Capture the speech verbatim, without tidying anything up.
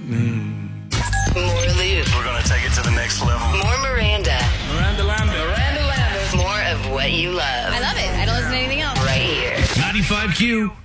Mm. More Luke. We're going to take it to the next level. More Miranda. Miranda Lambert. Miranda Lambert. More of what you love. I love it. I don't listen to anything else. Right here. ninety-five Q.